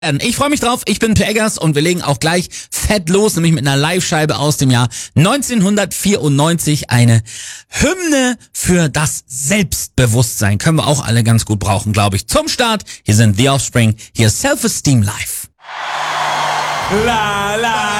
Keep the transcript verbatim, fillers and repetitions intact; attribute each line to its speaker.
Speaker 1: Ich freue mich drauf, ich bin Per Eggers und wir legen auch gleich fett los, nämlich mit einer Live-Scheibe aus dem Jahr neunzehnhundertvierundneunzig. Eine Hymne für das Selbstbewusstsein. Können wir auch alle ganz gut brauchen, glaube ich. Zum Start, hier sind The Offspring, hier Self-Esteem Live.
Speaker 2: La, la.